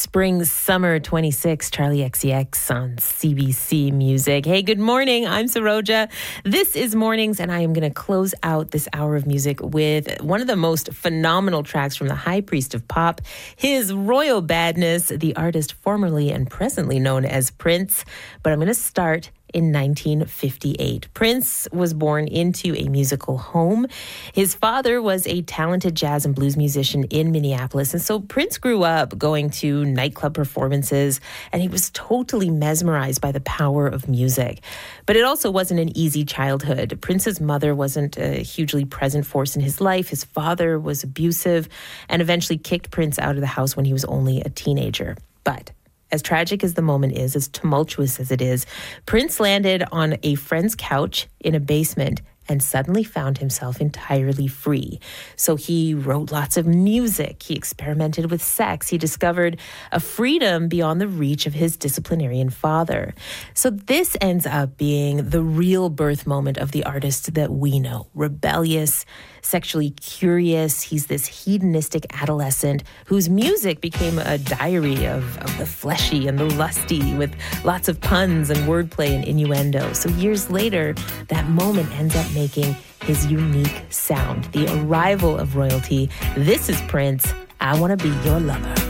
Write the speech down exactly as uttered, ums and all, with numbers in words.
Spring Summer twenty-six, Charlie X C X on C B C Music. Hey, good morning. I'm Saroja. This is Mornings, and I am going to close out this hour of music with one of the most phenomenal tracks from the High Priest of Pop, his royal badness, the artist formerly and presently known as Prince. But I'm going to start in nineteen fifty-eight. Prince was born into a musical home. His father was a talented jazz and blues musician in Minneapolis. And so Prince grew up going to nightclub performances, and he was totally mesmerized by the power of music. But it also wasn't an easy childhood. Prince's mother wasn't a hugely present force in his life. His father was abusive and eventually kicked Prince out of the house when he was only a teenager. But as tragic as the moment is, as tumultuous as it is, Prince landed on a friend's couch in a basement and suddenly found himself entirely free. So he wrote lots of music. He experimented with sex. He discovered a freedom beyond the reach of his disciplinarian father. So this ends up being the real birth moment of the artist that we know. Rebellious, sexually curious. He's this hedonistic adolescent whose music became a diary of, of the fleshy and the lusty, with lots of puns and wordplay and innuendo. So years later, that moment ends up making his unique sound. The arrival of royalty. This is Prince. I Want to Be Your Lover.